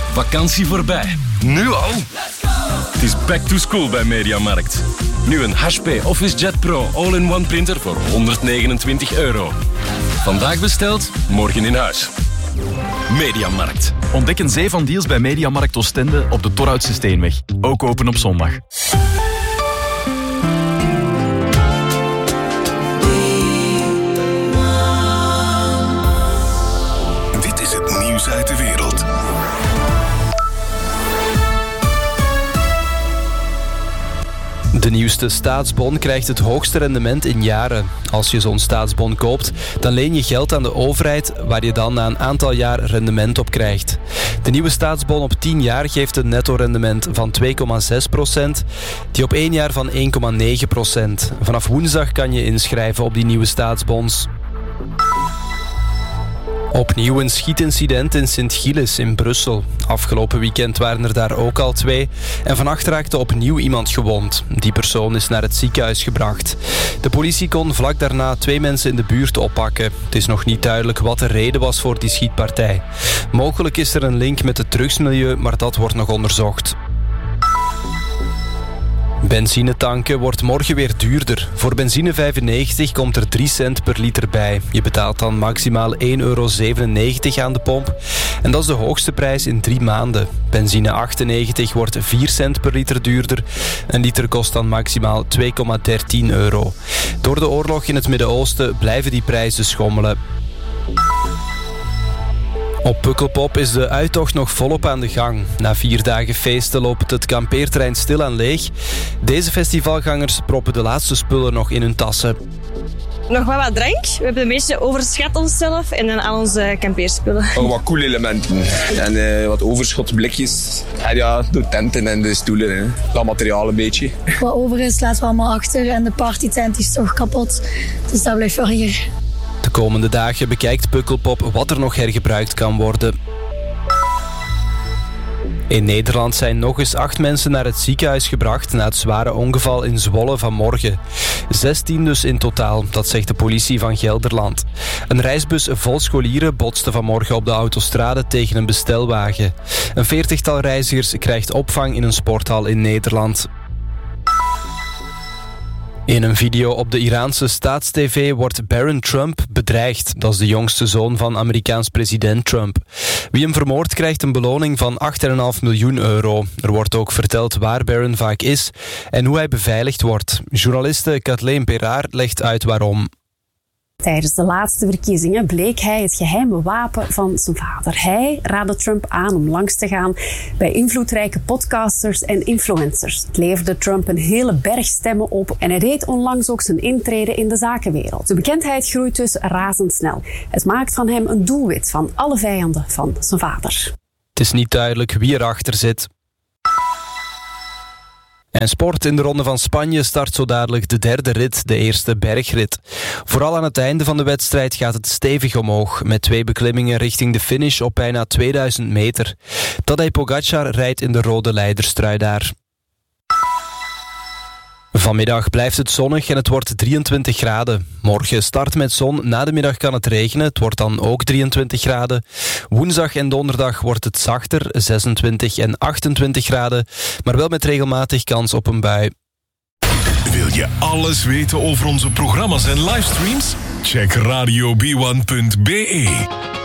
Vakantie voorbij. Nu al? Het is back to school bij Mediamarkt. Nu een HP OfficeJet Pro All-in-One printer voor €129. Vandaag besteld, morgen in huis. Mediamarkt. Ontdek een zee van deals bij Mediamarkt Oostende op de Torhoutse Steenweg. Ook open op zondag. Dit is het nieuws uit de wereld. De nieuwste staatsbon krijgt het hoogste rendement in jaren. Als je zo'n staatsbon koopt, dan leen je geld aan de overheid, waar je dan na een aantal jaar rendement op krijgt. De nieuwe staatsbon op 10 jaar geeft een netto-rendement van 2,6%, die op 1 jaar van 1,9%. Vanaf woensdag kan je inschrijven op die nieuwe staatsbons. Opnieuw een schietincident in Sint-Gilles in Brussel. Afgelopen weekend waren er daar ook al 2. En vannacht raakte opnieuw iemand gewond. Die persoon is naar het ziekenhuis gebracht. De politie kon vlak daarna 2 mensen in de buurt oppakken. Het is nog niet duidelijk wat de reden was voor die schietpartij. Mogelijk is er een link met het drugsmilieu, maar dat wordt nog onderzocht. Benzine tanken wordt morgen weer duurder. Voor benzine 95 komt er 3 cent per liter bij. Je betaalt dan maximaal €1,97 aan de pomp. En dat is de hoogste prijs in 3 maanden. Benzine 98 wordt 4 cent per liter duurder. Een liter kost dan maximaal €2,13. Door de oorlog in het Midden-Oosten blijven die prijzen schommelen. Op Pukkelpop is de uittocht nog volop aan de gang. Na 4 dagen feesten loopt het kampeerterrein stilaan leeg. Deze festivalgangers proppen de laatste spullen nog in hun tassen. Nog wat drank. We hebben een beetje overschat onszelf en dan al onze kampeerspullen. Ook wat coole elementen. En wat overschotblikjes. En ja, de tenten en de stoelen. Hè. Dat materiaal een beetje. Wat over is, laten we allemaal achter. En de partytent is toch kapot. Dus dat blijft wel hier. De komende dagen bekijkt Pukkelpop wat er nog hergebruikt kan worden. In Nederland zijn nog eens 8 mensen naar het ziekenhuis gebracht na het zware ongeval in Zwolle vanmorgen. 16 dus in totaal, dat zegt de politie van Gelderland. Een reisbus vol scholieren botste vanmorgen op de autostrade tegen een bestelwagen. Een 40-tal reizigers krijgt opvang in een sporthal in Nederland. In een video op de Iraanse staatstv wordt Barron Trump bedreigd. Dat is de jongste zoon van Amerikaans president Trump. Wie hem vermoordt krijgt een beloning van €8,5 miljoen. Er wordt ook verteld waar Barron vaak is en hoe hij beveiligd wordt. Journaliste Kathleen Perard legt uit waarom. Tijdens de laatste verkiezingen bleek hij het geheime wapen van zijn vader. Hij raadde Trump aan om langs te gaan bij invloedrijke podcasters en influencers. Het leverde Trump een hele berg stemmen op en hij deed onlangs ook zijn intrede in de zakenwereld. De bekendheid groeit dus razendsnel. Het maakt van hem een doelwit van alle vijanden van zijn vader. Het is niet duidelijk wie erachter zit. En sport. In de Ronde van Spanje start zo dadelijk de 3e rit, de eerste bergrit. Vooral aan het einde van de wedstrijd gaat het stevig omhoog, met 2 beklimmingen richting de finish op bijna 2000 meter. Tadej Pogačar rijdt in de rode leiderstrui daar. Vanmiddag blijft het zonnig en het wordt 23 graden. Morgen start met zon, na de middag kan het regenen. Het wordt dan ook 23 graden. Woensdag en donderdag wordt het zachter, 26 en 28 graden. Maar wel met regelmatig kans op een bui. Wil je alles weten over onze programma's en livestreams? Check radiob1.be.